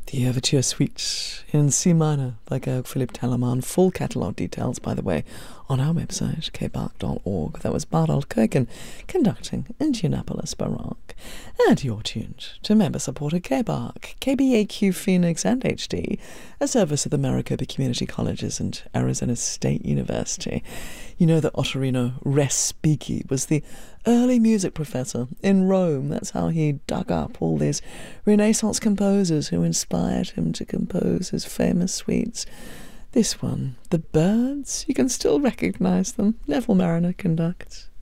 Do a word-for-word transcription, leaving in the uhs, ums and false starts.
The Overture Suite in C minor by Georg Philipp Telemann. Full catalogue details, by the way, on our website, k bach dot org. That was Bartolt Kuiken conducting Indianapolis Baroque. And you're tuned to member-supported K-Bach, K B A Q Phoenix and H D, a service of the Maricopa Community Colleges and Arizona State University. You know that Ottorino Respighi was the early music professor in Rome. That's how he dug up all these Renaissance composers who inspired him to compose his famous suites. This one, The Birds, you can still recognize them. Neville Marriner conducts.